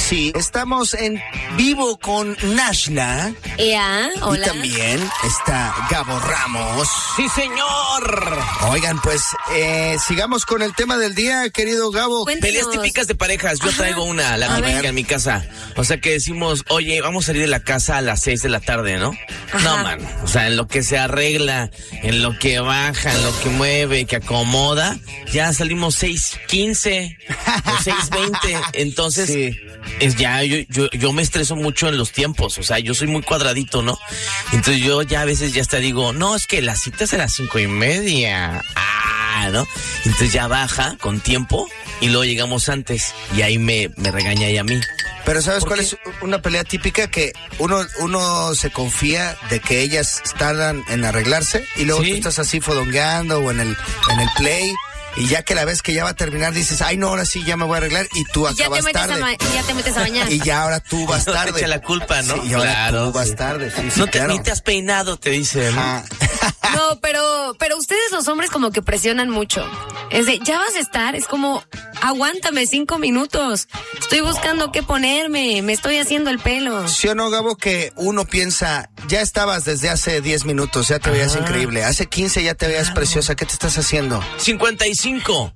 Sí, estamos en vivo con Nashla. Hola. Y también está Gabo Ramos. ¡Sí, señor! Oigan, pues sigamos con el tema del día, querido Gabo. Cuéntanos. Peleas típicas de parejas. Yo traigo la típica en mi casa. O sea que decimos, oye, vamos a salir de la casa a las 6 de la tarde, ¿no? Ajá. No, man. O sea, en lo que se arregla, en lo que baja, en lo que mueve, que acomoda, ya salimos 6:15 o 6:20. Entonces, Sí. yo me estreso mucho en los tiempos. O sea, yo soy muy cuadradito, ¿no? Entonces yo ya a veces ya hasta digo, no, es que la cita es a las 5:30. ¿No? Entonces ya baja con tiempo y luego llegamos antes y ahí me regaña ella a mí. Pero ¿sabes ¿Por cuál qué? es una pelea típica? Que uno se confía de que ellas tardan en arreglarse y luego Sí. tú estás así fodongueando o en el play y ya que la ves que ya va a terminar dices, ay no, ahora sí ya me voy a arreglar y tú Y ya acabas tarde. ya te metes a bañar. Y ya ahora tú vas No te tarde. echa la culpa, ¿no? Sí, y ahora Claro, tú vas sí. tarde. Sí, sí, No te, claro. ni te has peinado, te dice, ¿no? Ajá. No, pero ustedes los hombres como que presionan mucho. Es de, ya vas a estar, es como, aguántame 5 minutos. Estoy buscando qué ponerme, me estoy haciendo el pelo. ¿Sí o no, Gabo, que uno piensa, ya estabas desde hace 10 minutos, ya te veías increíble, hace 15 ya te veías preciosa, ¿qué te estás haciendo? 55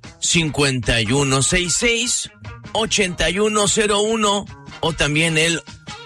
5166 8101 o también el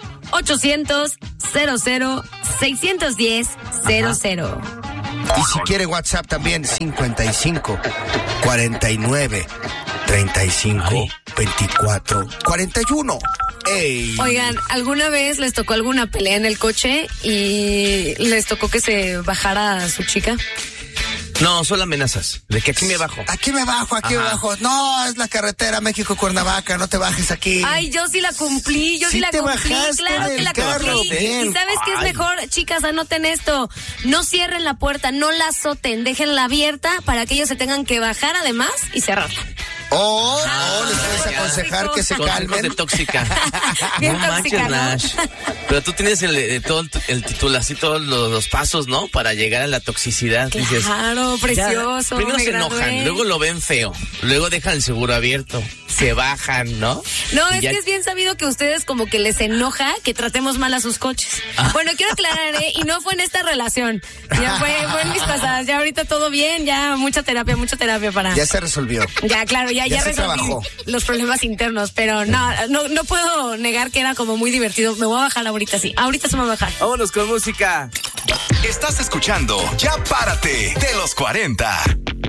800-00-610-00. Y si quiere WhatsApp también, 55 49 35 Ay. 24 41. ¡Ey! Oigan, ¿alguna vez les tocó alguna pelea en el coche y les tocó que se bajara su chica? No, solo amenazas. De que aquí me bajo. Aquí me bajo, aquí me Ajá. bajo. No, es la carretera México-Cuernavaca, no te bajes aquí. Ay, yo sí la cumplí, yo Sí sí la te cumplí, bajaste claro del que la carro, cumplí. bien. ¿Y sabes qué es Ay. mejor? Chicas, anoten esto. No cierren la puerta, no la azoten, déjenla abierta para que ellos se tengan que bajar además y cerrarla. O les puedes ya. aconsejar que se Consejos calmen. de tóxica. Bien No tóxica, ¿no? manches, Nash. Pero tú tienes todo el título, así todos los pasos, ¿no? Para llegar a la toxicidad. Dices, Claro, ya, precioso. primero me se gradué. enojan, luego lo ven feo, luego dejan el seguro abierto, se bajan, ¿no? No, Y es ya- que es bien sabido que a ustedes como que les enoja que tratemos mal a sus coches. Bueno, quiero aclarar, y no fue en esta relación. Ya fue en mis pasadas. Ya ahorita todo bien, ya mucha terapia para... Ya se resolvió. Ya, claro, ya Ya se resolví trabajó. los problemas internos, pero no puedo negar que era como muy divertido. Me voy a bajar ahorita, sí. Ahorita se me va a bajar. Vámonos con música. Estás escuchando Ya Párate de los 40.